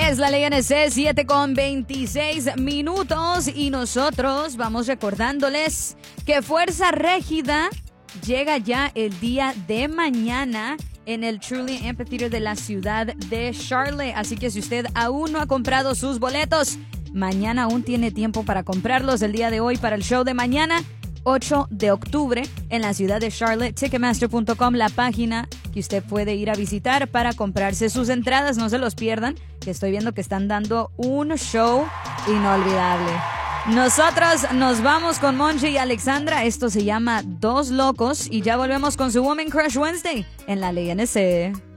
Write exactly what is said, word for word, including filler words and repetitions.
Es la ley N C, siete con veintiséis minutos y nosotros vamos recordándoles que Fuerza Régida llega ya el día de mañana en el Truly Amphitheater de la ciudad de Charlotte. Así que si usted aún no ha comprado sus boletos, mañana aún tiene tiempo para comprarlos. El día de hoy para el show de mañana, ocho de octubre, en la ciudad de Charlotte. Ticketmaster punto com, la página que usted puede ir a visitar para comprarse sus entradas. No se los pierdan, que estoy viendo que están dando un show inolvidable. Nosotros nos vamos con Monchi y Alexandra. Esto se llama Dos Locos y ya volvemos con su Woman Crush Wednesday en la Ley N C.